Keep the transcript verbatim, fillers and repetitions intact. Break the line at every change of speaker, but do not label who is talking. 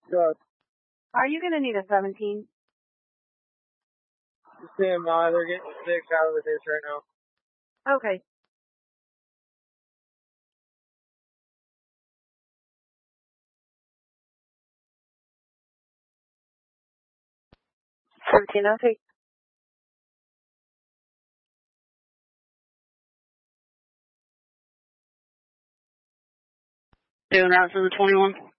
Good.
Are you going to need a seventeen?
Sam, uh, they're getting six out of the ditch right now.
Okay. seventeen, okay.
Doing route to the twenty-one.